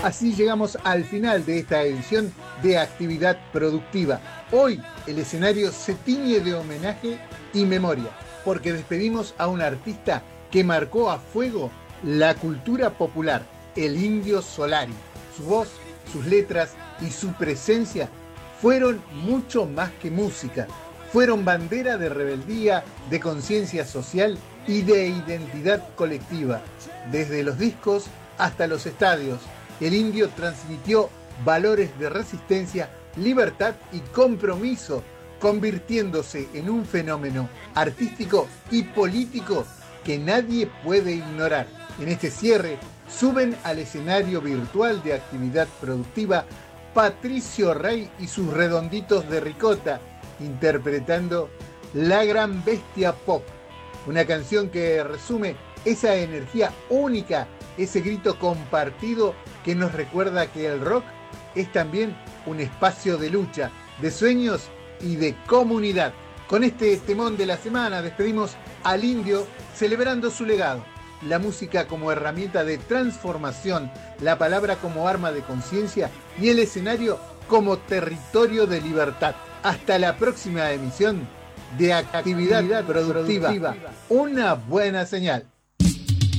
Así llegamos al final de esta edición de Actividad Productiva. Hoy el escenario se tiñe de homenaje y memoria, porque despedimos a un artista que marcó a fuego la cultura popular, el Indio Solari. Su voz, sus letras y su presencia fueron mucho más que música. Fueron bandera de rebeldía, de conciencia social y de identidad colectiva. Desde los discos hasta los estadios, el Indio transmitió valores de resistencia, libertad y compromiso, convirtiéndose en un fenómeno artístico y político que nadie puede ignorar. En este cierre, suben al escenario virtual de Actividad Productiva Patricio Rey y sus Redonditos de Ricota, interpretando La Gran Bestia Pop, una canción que resume esa energía única, ese grito compartido que nos recuerda que el rock es también un espacio de lucha, de sueños y de comunidad. Con este temón de la semana despedimos al Indio celebrando su legado, la música como herramienta de transformación, la palabra como arma de conciencia y el escenario como territorio de libertad. Hasta la próxima emisión de Actividad Productiva. Una buena señal.